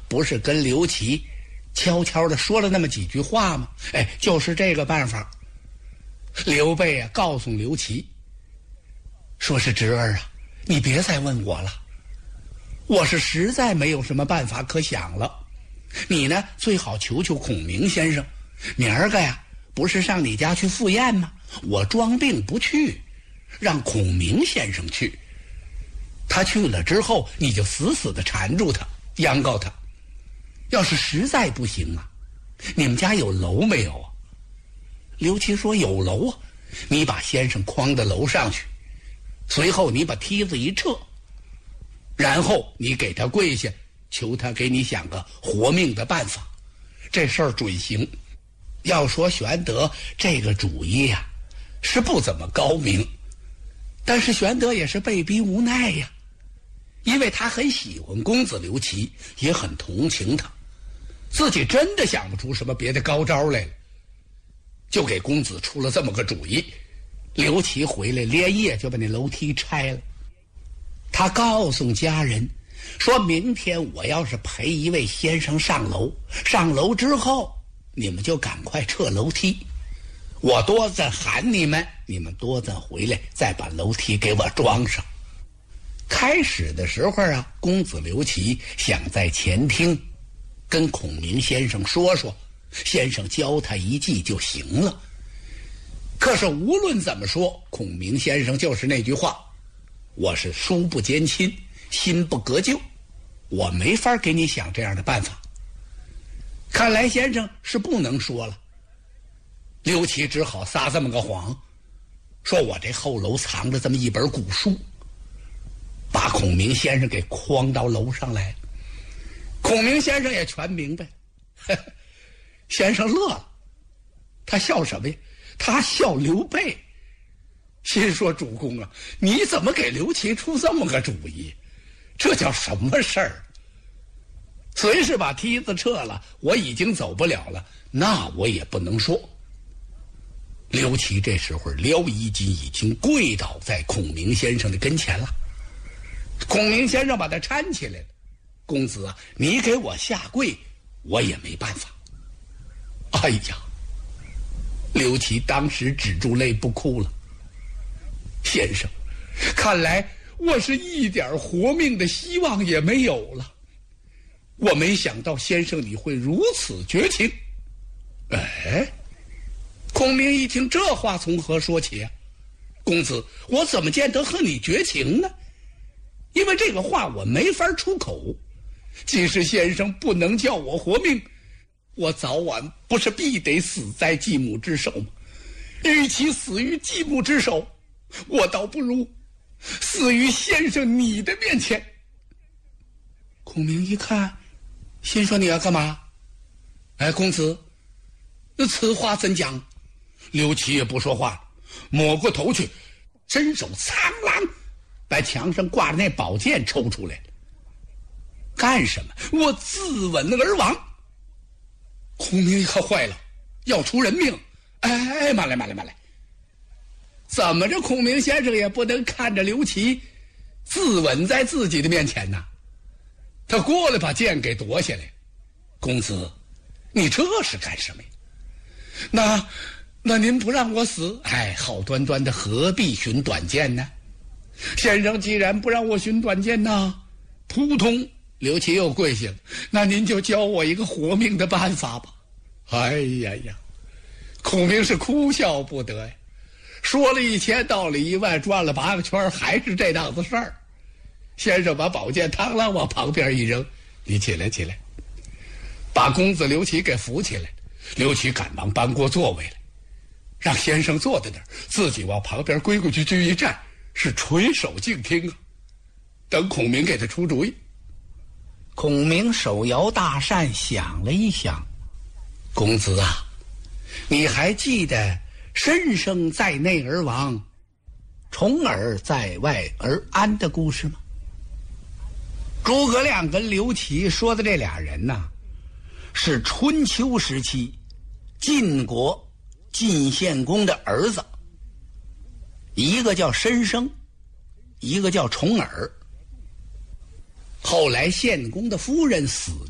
不是跟刘琦悄悄地说了那么几句话吗？就是这个办法。刘备啊，告诉刘琦，说是侄儿啊，你别再问我了，我是实在没有什么办法可想了。你呢，最好求求孔明先生，明儿个呀，不是上你家去赴宴吗？我装病不去，让孔明先生去。他去了之后，你就死死地缠住他，央告他。要是实在不行啊，你们家有楼没有啊？刘琦说有楼啊，你把先生诓到楼上去，随后你把梯子一撤，然后你给他跪下，求他给你想个活命的办法，这事儿准行。要说玄德这个主意呀，是不怎么高明，但是玄德也是被逼无奈呀，因为他很喜欢公子刘琦，也很同情他，自己真的想不出什么别的高招来了，就给公子出了这么个主意。刘琦回来连夜就把那楼梯拆了，他告诉家人说，明天我要是陪一位先生上楼，上楼之后你们就赶快撤楼梯，我多暂喊你们，你们多暂回来，再把楼梯给我装上。开始的时候啊，公子刘琦想在前厅跟孔明先生说说，先生教他一计就行了。可是无论怎么说，孔明先生就是那句话，我是书不兼亲，心不隔旧，我没法给你想这样的办法。看来先生是不能说了。刘琦只好撒这么个谎，说我这后楼藏着这么一本古书，把孔明先生给诓到楼上来。孔明先生也全明白，先生乐了。他笑什么呀？他笑刘备，心说主公啊，你怎么给刘琦出这么个主意？这叫什么事儿？虽是把梯子撤了，我已经走不了了，那我也不能说。刘琦这时候撩衣襟已经跪倒在孔明先生的跟前了。孔明先生把他搀起来了，公子啊，你给我下跪，我也没办法。哎呀，刘琦当时止住泪不哭了。先生，看来我是一点活命的希望也没有了。我没想到先生你会如此绝情。孔明一听这话从何说起啊？公子，我怎么见得和你绝情呢？因为这个话我没法出口。即使先生不能叫我活命，我早晚不是必得死在继母之手吗？与其死于继母之手，我倒不如死于先生你的面前。孔明一看，心说你要干嘛？公子，那此话怎讲？刘琦也不说话，抹过头去，伸手苍啷把墙上挂着那宝剑抽出来了。干什么？我自刎而亡。孔明可坏了，要出人命。慢来，怎么着孔明先生也不能看着刘琦自刎在自己的面前呢？他过来把剑给夺下来。公子，你这是干什么呀？那您不让我死，好端端的何必寻短见呢？先生既然不让我寻短见呢，扑通，刘琦又跪下了。那您就教我一个活命的办法吧。孔明是哭笑不得呀，说了1000道理1万，转了8个圈，还是这档子事儿。先生把宝剑螳螂往旁边一扔，你起来，把公子刘琦给扶起来。刘琦赶忙搬过座位来，让先生坐在那儿，自己往旁边规矩一站，是垂手静听啊，等孔明给他出主意。孔明手摇大扇，想了一想，公子啊，你还记得申生在内而亡，重耳在外而安的故事吗？诸葛亮跟刘琦说的这俩人呢，是春秋时期晋国晋献公的儿子，一个叫申生，一个叫重耳。后来献公的夫人死